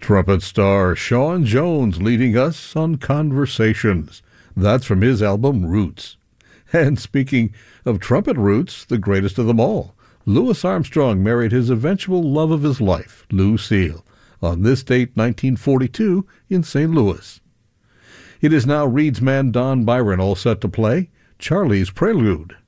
Trumpet star Sean Jones leading us on Conversations. That's from his album Roots. And speaking of trumpet roots, the greatest of them all, Louis Armstrong married his eventual love of his life, Lucille, on this date 1942 in St. Louis. It is now Reed's man Don Byron all set to play Charlie's Prelude.